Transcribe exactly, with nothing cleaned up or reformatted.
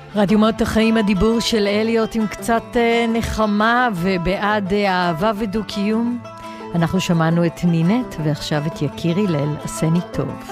רדיו מות החיים, הדיבור של אליות עם קצת נחמה ובעד אהבה ודו-קיום. אנחנו שמענו את נינט ועכשיו את יקיר הלל, עשני טוב.